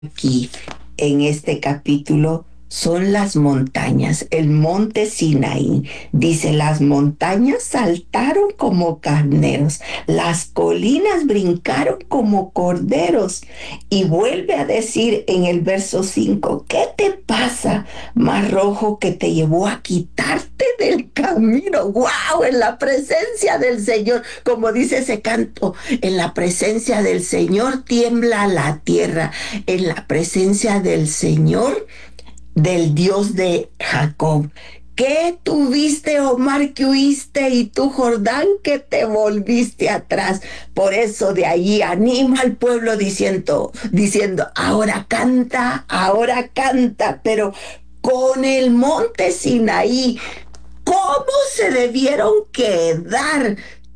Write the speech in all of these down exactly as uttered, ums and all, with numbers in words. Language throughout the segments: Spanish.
aquí en este capítulo son las montañas, el monte Sinaí. Dice, las montañas saltaron como carneros, las colinas brincaron como corderos. Y vuelve a decir en el verso cinco, ¿qué te pasa, mar rojo, que te llevó a quitarte del camino? ¡Wow! En la presencia del Señor, como dice ese canto, en la presencia del Señor tiembla la tierra, en la presencia del Señor, del Dios de Jacob. ¿Qué tuviste, Omar, que huiste, y tú, Jordán, que te volviste atrás? Por eso de allí anima al pueblo diciendo, diciendo, ahora canta, ahora canta, pero con el monte Sinaí, ¿cómo se debieron quedar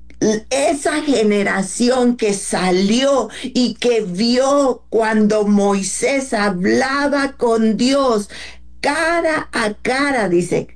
esa generación que salió y que vio cuando Moisés hablaba con Dios cara a cara? Dice,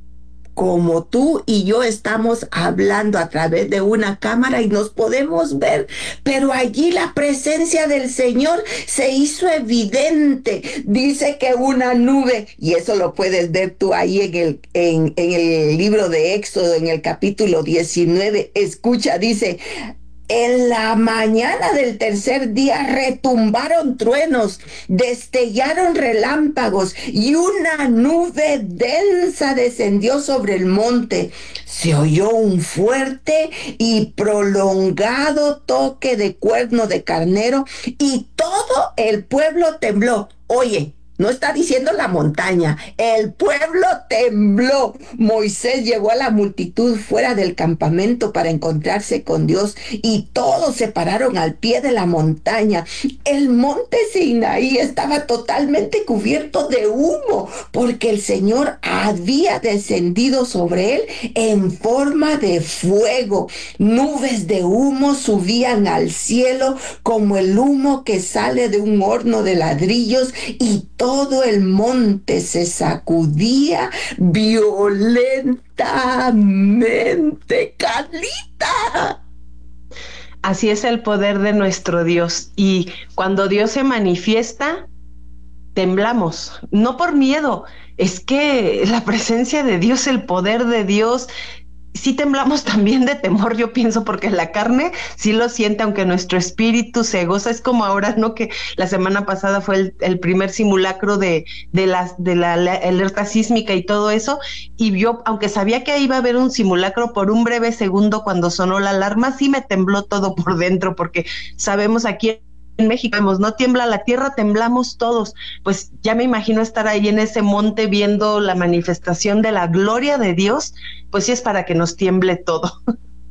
como tú y yo estamos hablando a través de una cámara y nos podemos ver, pero allí la presencia del Señor se hizo evidente. Dice que una nube, y eso lo puedes ver tú ahí en el, en, en el libro de Éxodo, en el capítulo diecinueve, escucha, dice, en la mañana del tercer día retumbaron truenos, destellaron relámpagos y una nube densa descendió sobre el monte. Se oyó un fuerte y prolongado toque de cuerno de carnero y todo el pueblo tembló. Oye, no está diciendo la montaña, el pueblo tembló. Moisés llevó a la multitud fuera del campamento para encontrarse con Dios y todos se pararon al pie de la montaña. El monte Sinaí estaba totalmente cubierto de humo porque el Señor había descendido sobre él en forma de fuego. Nubes de humo subían al cielo como el humo que sale de un horno de ladrillos y todo el monte se sacudía violentamente. Carlita. Así es el poder de nuestro Dios. Y cuando Dios se manifiesta, temblamos, no por miedo, es que la presencia de Dios, el poder de Dios, sí temblamos también de temor, yo pienso, porque la carne sí lo siente, aunque nuestro espíritu se goza. Es como ahora, ¿no? Que la semana pasada fue el, el primer simulacro de, de, la, de la, la alerta sísmica y todo eso, y yo, aunque sabía que iba a haber un simulacro, por un breve segundo cuando sonó la alarma, sí me tembló todo por dentro, porque sabemos aquí en México, no tiembla la tierra, temblamos todos. Pues ya me imagino estar ahí en ese monte viendo la manifestación de la gloria de Dios, pues sí es para que nos tiemble todo.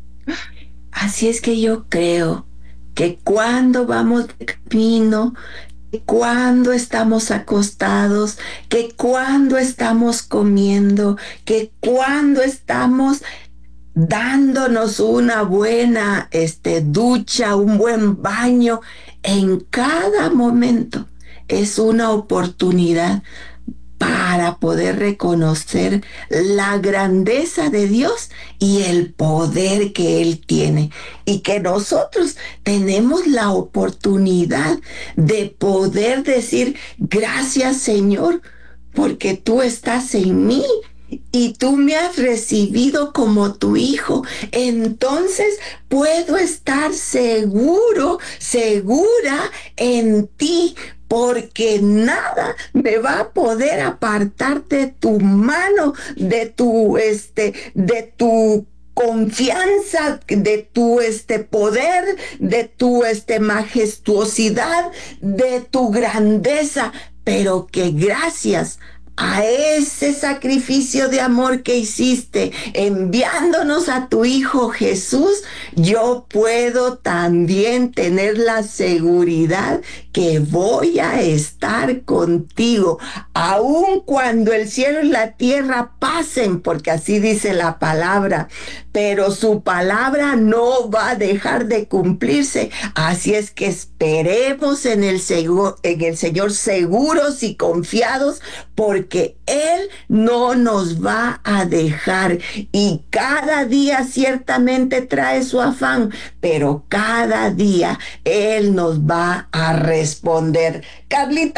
Así es que yo creo que cuando vamos de camino, que cuando estamos acostados, que cuando estamos comiendo, que cuando estamos dándonos una buena este, ducha, un buen baño, en cada momento es una oportunidad para poder reconocer la grandeza de Dios y el poder que Él tiene. Y que nosotros tenemos la oportunidad de poder decir, gracias, Señor, porque tú estás en mí y tú me has recibido como tu hijo. Entonces puedo estar seguro, segura en ti, porque nada me va a poder apartar de tu mano, de tu, este, de tu confianza, de tu este poder, de tu este majestuosidad, de tu grandeza, pero que gracias a ese sacrificio de amor que hiciste enviándonos a tu Hijo Jesús, yo puedo también tener la seguridad que voy a estar contigo, aun cuando el cielo y la tierra pasen, porque así dice la palabra, pero su palabra no va a dejar de cumplirse. Así es que esperemos en el, seguro, en el Señor seguros y confiados, porque Él no nos va a dejar. Y cada día ciertamente trae su afán, pero cada día Él nos va a revelar responder. Carlita